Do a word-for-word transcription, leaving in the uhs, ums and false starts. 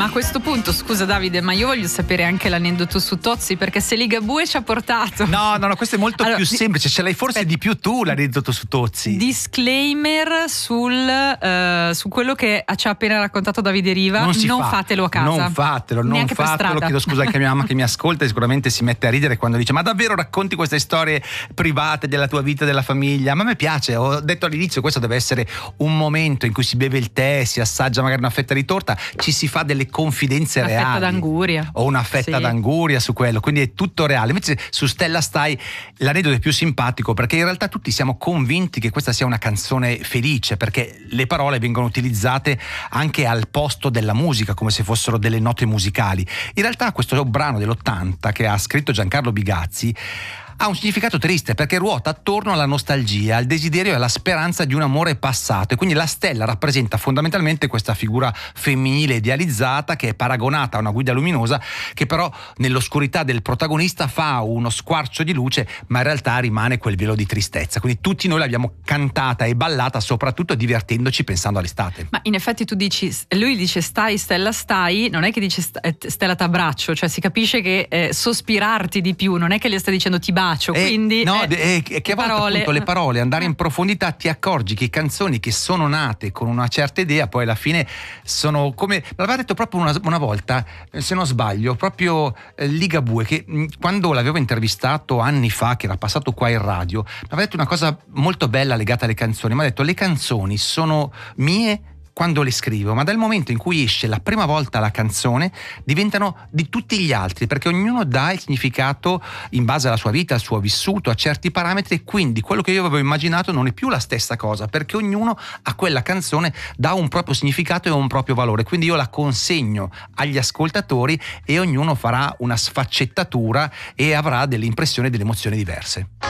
ma a questo punto, scusa Davide, ma io voglio sapere anche l'aneddoto su Tozzi, perché se Ligabue ci ha portato... No, no, no, questo è molto allora, più di... semplice, ce l'hai forse Aspetta. di più tu l'aneddoto su Tozzi. Disclaimer sul, uh, su quello che ci ha appena raccontato Davide Riva, non, non fa. fatelo a casa. Non fatelo, non Neanche fatelo, per strada. chiedo scusa anche a mia mamma che mi ascolta e sicuramente si mette a ridere quando dice ma davvero racconti queste storie private della tua vita, della famiglia? Ma a me piace, ho detto all'inizio, questo deve essere un momento in cui si beve il tè, si assaggia magari una fetta di torta, ci si fa delle confidenze una reali. Una fetta d'anguria. O una fetta sì. d'anguria su quello, quindi è tutto reale. Invece su Stella Stai l'aneddoto è più simpatico perché in realtà tutti siamo convinti che questa sia una canzone felice, perché le parole vengono utilizzate anche al posto della musica come se fossero delle note musicali. In realtà questo brano dell'ottanta che ha scritto Giancarlo Bigazzi ha un significato triste perché ruota attorno alla nostalgia, al desiderio e alla speranza di un amore passato, e quindi la stella rappresenta fondamentalmente questa figura femminile idealizzata che è paragonata a una guida luminosa che però nell'oscurità del protagonista fa uno squarcio di luce ma in realtà rimane quel velo di tristezza. Quindi tutti noi l'abbiamo cantata e ballata soprattutto divertendoci pensando all'estate. Ma in effetti tu dici, lui dice stai Stella stai, non è che dice Stella t'abbraccio, cioè si capisce che eh, sospirarti di più, non è che le stai dicendo ti bacio. Quindi eh, no, eh, eh, che a volte parole. appunto le parole, andare in profondità, ti accorgi che canzoni che sono nate con una certa idea poi alla fine sono come, me l'aveva detto proprio una, una volta, se non sbaglio, proprio eh, Ligabue, che mh, quando l'avevo intervistato anni fa, che era passato qua in radio, mi aveva detto una cosa molto bella legata alle canzoni. Mi ha detto le canzoni sono mie quando le scrivo, ma dal momento in cui esce la prima volta la canzone diventano di tutti gli altri, perché ognuno dà il significato in base alla sua vita, al suo vissuto, a certi parametri, e quindi quello che io avevo immaginato non è più la stessa cosa, perché ognuno a quella canzone dà un proprio significato e un proprio valore, quindi io la consegno agli ascoltatori e ognuno farà una sfaccettatura e avrà delle impressioni e delle emozioni diverse.